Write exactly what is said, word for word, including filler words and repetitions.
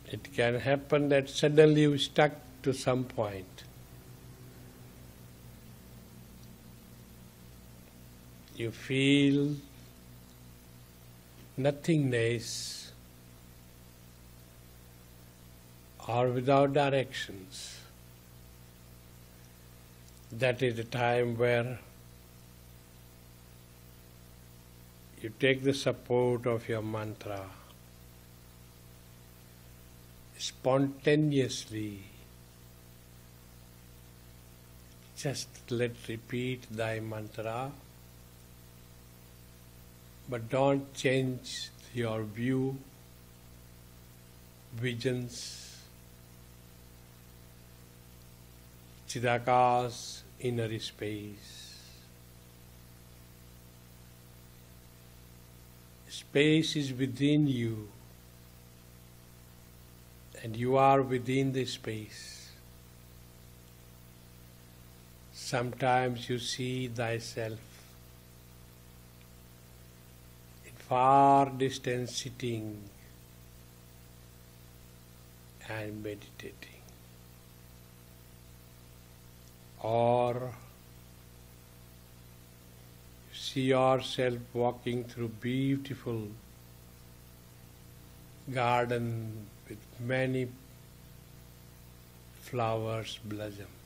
It can happen that suddenly you stuck to some point. You feel nothingness or without directions. That is the time where you take the support of your mantra. Spontaneously, just let repeat thy mantra, but don't change your view, visions, Chidakas, inner space. Space is within you, and you are within the space. Sometimes you see thyself in far distance sitting and meditating. Or you see yourself walking through beautiful garden with many flowers blossom.